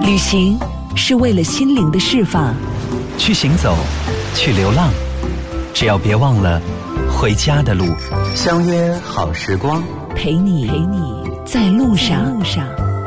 旅行是为了心灵的释放， 去行走，去流浪，只要别忘了回家的路。 相约好时光， 陪你在路上。